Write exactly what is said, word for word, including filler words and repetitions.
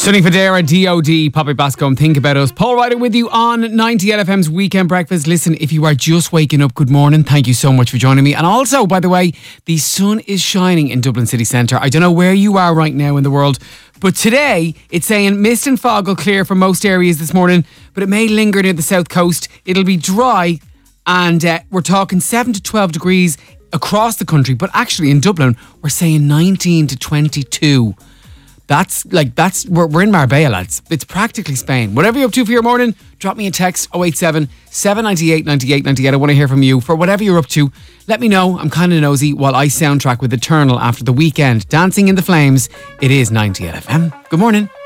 Sunny Federa, D O D, Poppy Bascombe, Think About Us. Paul Ryder with you on ninety L F M's Weekend Breakfast. Listen, if you are just waking up, good morning. Thank you so much for joining me. And also, by the way, the sun is shining in Dublin city centre. I don't know where you are right now in the world, but today it's saying mist and fog will clear for most areas this morning, but it may linger near the south coast. It'll be dry and uh, we're talking seven to twelve degrees across the country, but actually in Dublin we're saying nineteen to twenty-two. That's like, that's, we're, we're in Marbella, lads. It's practically Spain. Whatever you're up to for your morning, drop me a text, oh eight seven, seven nine eight, nine eight nine eight. I want to hear from you. For whatever you're up to, let me know. I'm kind of nosy while I soundtrack with Eternal after the weekend. Dancing in the Flames. It is ninety L F M. Good morning.